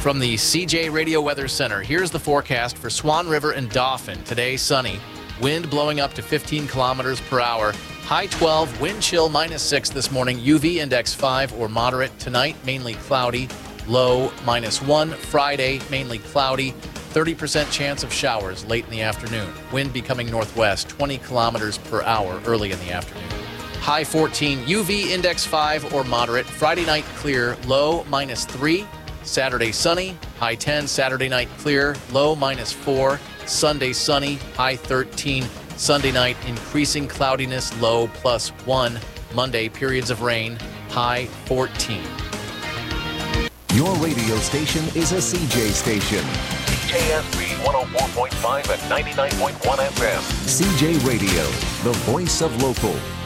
From the CJ Radio Weather Center, here's the forecast for Swan River and Dauphin. Today, sunny. Wind blowing up to 15 kilometers per hour. High 12, wind chill -6 this morning. UV index 5 or moderate. Tonight, mainly cloudy. Low -1. Friday, mainly cloudy. 30% chance of showers late in the afternoon. Wind becoming northwest, 20 kilometers per hour early in the afternoon. High 14, UV index 5 or moderate. Friday night clear, low -3. Saturday sunny, high 10. Saturday night clear, low -4. Sunday sunny, high 13. Sunday night increasing cloudiness, low +1. Monday periods of rain, high 14. Your radio station is a CJ station. CJSB 104.5 and 99.1 FM. CJ Radio, the voice of local.